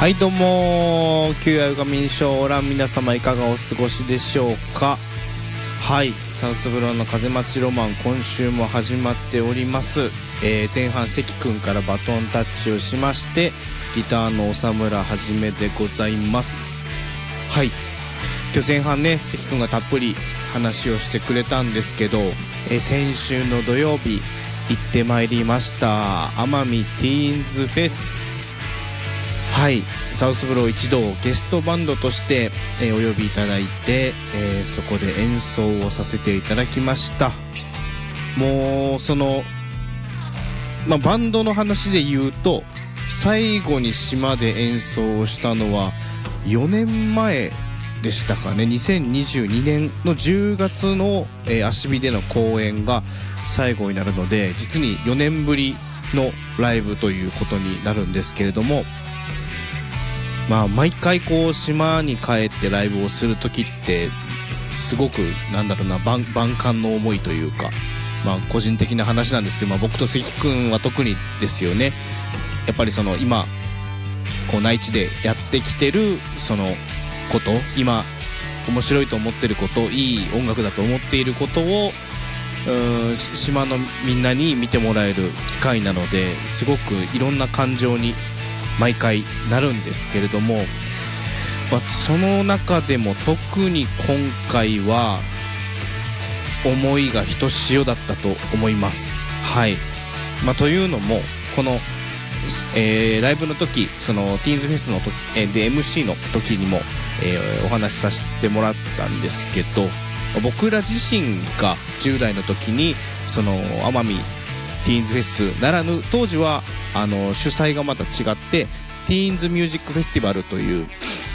はいどうも、旧愛が民賞欄皆様いかがお過ごしでしょうか。はい、サウスブローの風待ちロマン今週も始まっております。前半関くんからバトンタッチをしましてギターの長村はじめでございます。はい、今日前半ね関くんがたっぷり話をしてくれたんですけど、先週の土曜日行ってまいりました奄美ティーンズフェス。はい、サウスブロー一同ゲストバンドとして、お呼びいただいて、そこで演奏をさせていただきました。もうそのバンドの話で言うと最後に島で演奏をしたのは4年前でしたかね。2022年の10月の、芦火での公演が最後になるので、実に4年ぶりのライブということになるんですけれども、毎回こう島に帰ってライブをするときってすごく万感の思いというか、個人的な話なんですけど、僕と関くんは特にですよね。やっぱりその今こう内地でやってきてるそのこと、今面白いと思ってること、いい音楽だと思っていることを島のみんなに見てもらえる機会なので、すごくいろんな感情に毎回なるんですけれども、その中でも特に今回は思いがひとしおだったと思います。はい、というのもこの、ライブの時、そのティーンズフェスの時、で MC の時にも、お話しさせてもらったんですけど、僕ら自身が10代の時にその奄美ティーンズフェスならぬ、当時は主催がまた違ってティーンズミュージックフェスティバルという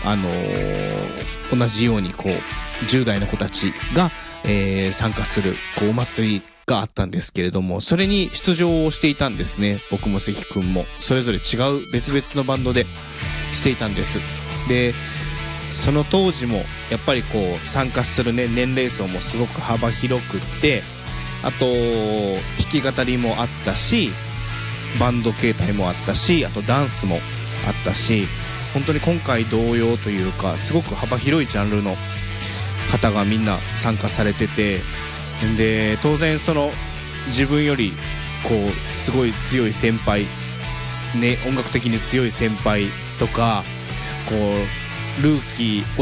同じようにこう10代の子たちが、参加するこうお祭りがあったんですけれども、それに出場をしていたんですね。僕も関くんもそれぞれ違う別々のバンドでしていたんです。でその当時もやっぱりこう参加するね年齢層もすごく幅広くって、あと弾き語りもあったし、バンド形態もあったし、あとダンスもあったし、本当に今回同様というかすごく幅広いジャンルの方がみんな参加されてて、で当然その自分よりこうすごい強い先輩ね、音楽的に強い先輩とかこうルーキー